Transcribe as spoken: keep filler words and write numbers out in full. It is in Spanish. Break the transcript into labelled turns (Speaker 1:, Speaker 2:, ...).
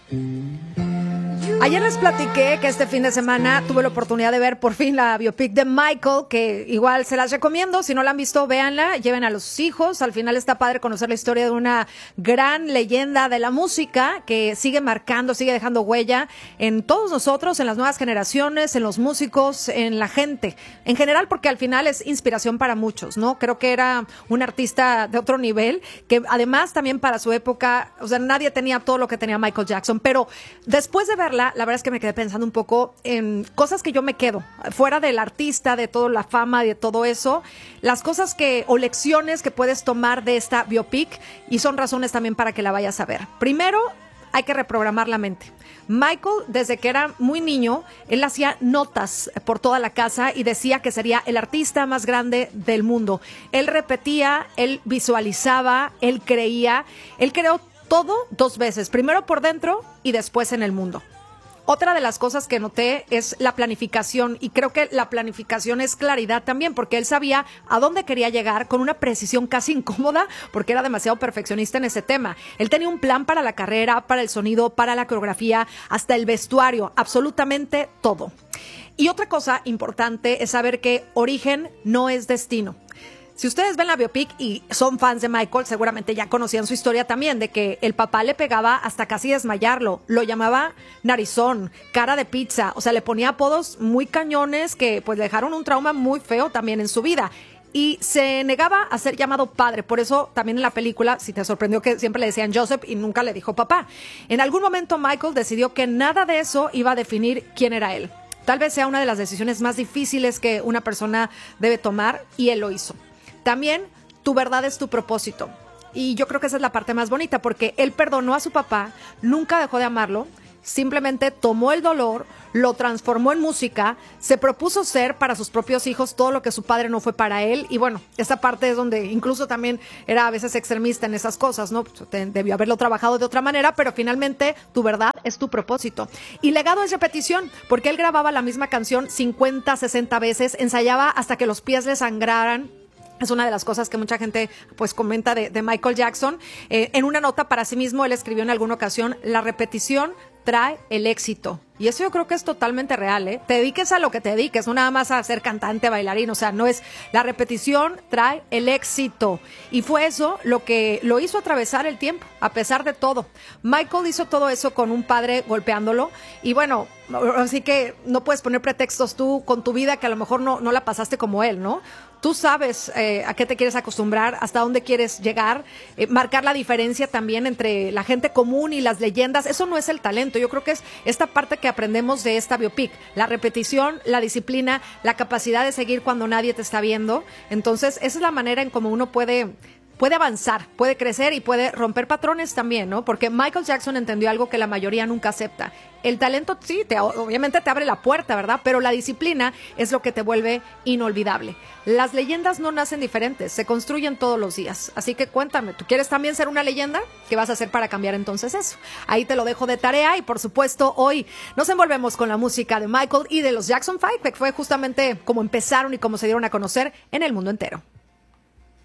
Speaker 1: Ayer les platiqué que este fin de semana tuve la oportunidad de ver por fin la biopic de Michael, que igual se las recomiendo. Si no la han visto, véanla, lleven a los hijos. Al final está padre conocer la historia de una gran leyenda de la música que sigue marcando, sigue dejando huella en todos nosotros, en las nuevas generaciones, en los músicos, en la gente. En general, porque al final es inspiración para muchos, ¿no? Creo que era un artista de otro nivel, que además también para su época, o sea, nadie tenía todo lo que tenía Michael Jackson. Pero después de verla, la verdad es que me quedé pensando un poco en cosas que yo me quedo, fuera del artista, de toda la fama y de todo eso, las cosas que, o lecciones que puedes tomar de esta biopic, y son razones también para que la vayas a ver. Primero, hay que reprogramar la mente. Michael, desde que era muy niño, él hacía notas por toda la casa y decía que sería el artista más grande del mundo. Él repetía, él visualizaba, él creía, él creó todo dos veces, primero por dentro y después en el mundo. Otra de las cosas que noté es la planificación, y creo que la planificación es claridad también, porque él sabía a dónde quería llegar con una precisión casi incómoda, porque era demasiado perfeccionista en ese tema. Él tenía un plan para la carrera, para el sonido, para la coreografía, hasta el vestuario, absolutamente todo. Y otra cosa importante es saber que origen no es destino. Si ustedes ven la biopic y son fans de Michael, seguramente ya conocían su historia también, de que el papá le pegaba hasta casi desmayarlo. Lo llamaba narizón, cara de pizza. O sea, le ponía apodos muy cañones que pues le dejaron un trauma muy feo también en su vida. Y se negaba a ser llamado padre. Por eso también en la película, si te sorprendió que siempre le decían Joseph y nunca le dijo papá. En algún momento Michael decidió que nada de eso iba a definir quién era él. Tal vez sea una de las decisiones más difíciles que una persona debe tomar, y él lo hizo. También, tu verdad es tu propósito. Y yo creo que esa es la parte más bonita, porque él perdonó a su papá, nunca dejó de amarlo, simplemente tomó el dolor, lo transformó en música, se propuso ser para sus propios hijos todo lo que su padre no fue para él. Y bueno, esta parte es donde incluso también era a veces extremista en esas cosas, ¿no? Debió haberlo trabajado de otra manera, pero finalmente tu verdad es tu propósito. Y legado es repetición, porque él grababa la misma canción cincuenta, sesenta veces, ensayaba hasta que los pies le sangraran. Es una de las cosas que mucha gente pues comenta de, de Michael Jackson. Eh, en una nota para sí mismo, él escribió en alguna ocasión: la repetición trae el éxito. Y eso yo creo que es totalmente real, ¿eh? Te dediques a lo que te dediques, no nada más a ser cantante, bailarín, o sea, no es... La repetición trae el éxito. Y fue eso lo que lo hizo atravesar el tiempo, a pesar de todo. Michael hizo todo eso con un padre golpeándolo, y bueno, así que no puedes poner pretextos tú con tu vida que a lo mejor no, no la pasaste como él, ¿no? Tú sabes eh, a qué te quieres acostumbrar, hasta dónde quieres llegar, eh, marcar la diferencia también entre la gente común y las leyendas. Eso no es el talento, yo creo que es esta parte que aprendemos de esta biopic: la repetición, la disciplina, la capacidad de seguir cuando nadie te está viendo. Entonces, esa es la manera en cómo uno puede... puede avanzar, puede crecer y puede romper patrones también, ¿no? Porque Michael Jackson entendió algo que la mayoría nunca acepta. El talento sí, te, obviamente te abre la puerta, ¿verdad? Pero la disciplina es lo que te vuelve inolvidable. Las leyendas no nacen diferentes, se construyen todos los días. Así que cuéntame, ¿tú quieres también ser una leyenda? ¿Qué vas a hacer para cambiar entonces eso? Ahí te lo dejo de tarea, y por supuesto hoy nos envolvemos con la música de Michael y de los Jackson Five, que fue justamente como empezaron y como se dieron a conocer en el mundo entero.